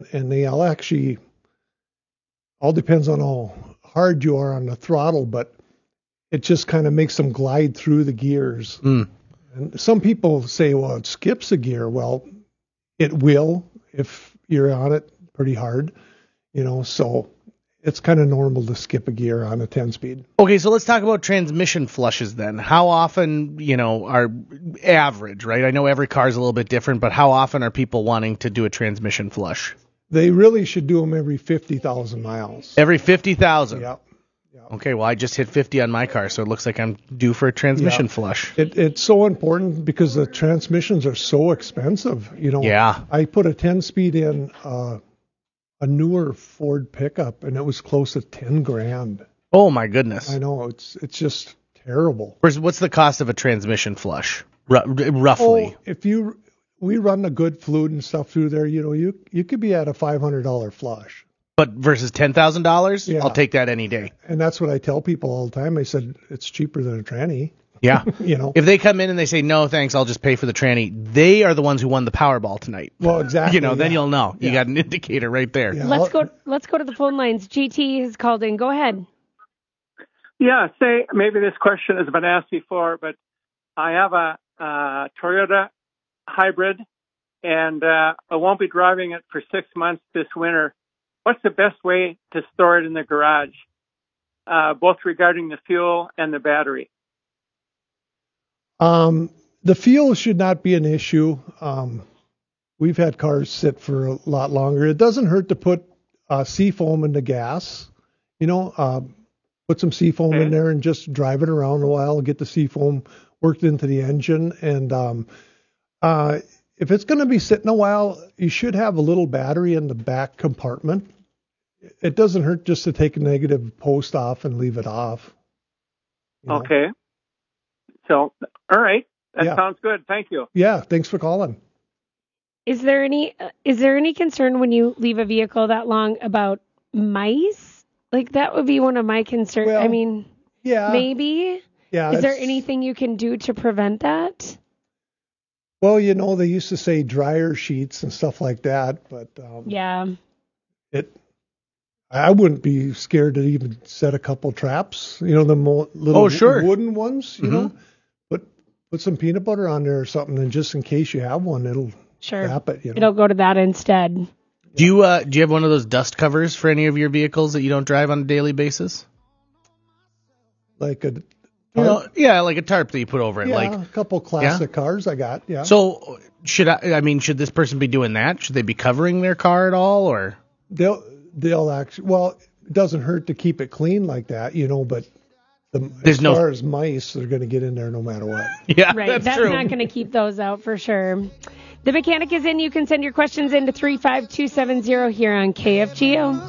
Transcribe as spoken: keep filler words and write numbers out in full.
and they'll actually, all depends on how hard you are on the throttle, but it just kind of makes them glide through the gears. Mm. And some people say, well, it skips a gear. Well, it will if you're on it pretty hard, you know, so it's kind of normal to skip a gear on a ten speed. Okay, so let's talk about transmission flushes then. How often, you know, are average, right? I know every car is a little bit different, but how often are people wanting to do a transmission flush? They really should do them every fifty thousand miles. Every fifty thousand? Yep. Yep. Okay, well, I just hit fifty on my car, so it looks like I'm due for a transmission Yeah. flush. It, it's so important because the transmissions are so expensive. You know, Yeah. I put a ten speed in uh, a newer Ford pickup, and it was close to ten grand. Oh, my goodness. I know, it's it's just terrible. Where's, what's the cost of a transmission flush, R- roughly? Oh, if you we run a good fluid and stuff through there, you know, you you could be at a five hundred dollars flush. But versus ten thousand dollars? Yeah. I'll take that any day. And that's what I tell people all the time. I said, it's cheaper than a tranny. Yeah. You know. If they come in and they say, no, thanks, I'll just pay for the tranny, they are the ones who won the Powerball tonight. Well, exactly. You know, then yeah. you'll know. You Yeah. got an indicator right there. Yeah. Let's go. Let's go to the phone lines. G T has called in. Go ahead. Yeah, say maybe this question has been asked before, but I have a uh, Toyota hybrid, and uh, I won't be driving it for six months this winter. What's the best way to store it in the garage, uh, both regarding the fuel and the battery? Um, the fuel should not be an issue. Um, we've had cars sit for a lot longer. It doesn't hurt to put uh, seafoam in the gas. You know, uh, put some seafoam Okay. in there and just drive it around a while, get the seafoam worked into the engine. And um, uh, if it's going to be sitting a while, you should have a little battery in the back compartment. It doesn't hurt just to take a negative post off and leave it off. You know? Okay. So, all right. That Yeah. sounds good. Thank you. Yeah, thanks for calling. Is there any uh, is there any concern when you leave a vehicle that long about mice? Like that would be one of my concerns. Well, I mean, Yeah. maybe. Yeah. Is there it's- anything you can do to prevent that? Well, you know, they used to say dryer sheets and stuff like that, but um, Yeah. it. I wouldn't be scared to even set a couple traps. You know, the mo- little Oh, sure. wooden ones. You Mhm. know, put put some peanut butter on there or something, and just in case you have one, it'll Sure. trap it. You know, It'll go to that instead. Do you uh, do you have one of those dust covers for any of your vehicles that you don't drive on a daily basis? like a. You know, yeah, like a tarp that you put over it. yeah, Like, a couple classic cars I got. Yeah. so should I? I mean, should this person be doing that? Should they be covering their car at all, or? they'll they'll actually. Well, it doesn't hurt to keep it clean like that, you know, but. The, There's as no- far as mice, they're going to get in there no matter what. Yeah, Right. that's, That's, true. not going to keep those out for sure. The mechanic is in. You can send your questions in to three five two seven zero here on K F G O.